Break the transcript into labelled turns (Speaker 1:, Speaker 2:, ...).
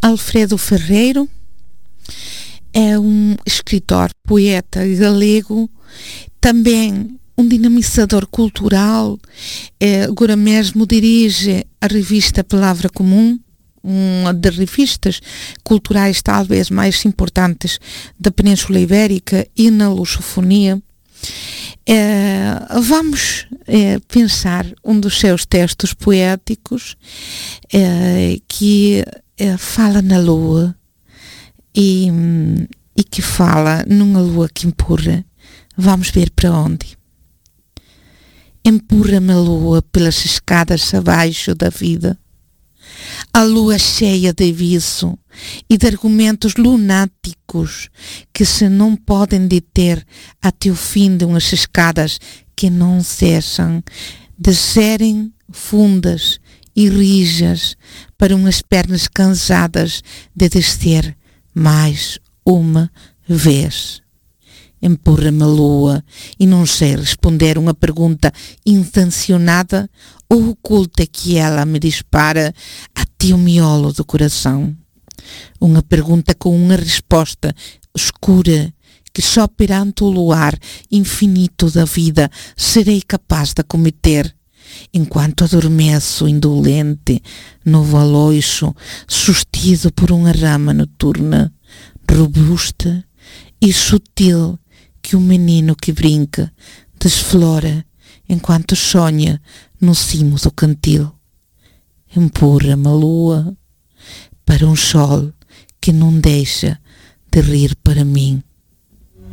Speaker 1: Alfredo Ferreiro é um escritor, poeta galego, também um dinamizador cultural. Agora mesmo dirige a revista Palavra Comum, uma das revistas culturais talvez mais importantes da Península Ibérica e na lusofonia. Vamos pensar um dos seus textos poéticos que fala na lua e que fala numa lua que empurra. Vamos ver para onde. Empurra-me a lua pelas escadas abaixo da vida. A lua cheia de aviso e de argumentos lunáticos que se não podem deter até o fim de umas escadas que não cessam de serem fundas e rijas para umas pernas cansadas de descer mais uma vez. Empurra-me a lua e não sei responder uma pergunta intencionada ou oculta que ela me dispara até o miolo do coração. Uma pergunta com uma resposta escura que só perante o luar infinito da vida serei capaz de cometer, enquanto adormeço indolente no valoixo sustido por uma rama noturna, robusta e sutil, que o menino que brinca desflora enquanto sonha no cimo do cantil. Empurra-me a lua para um sol que não deixa de rir para mim.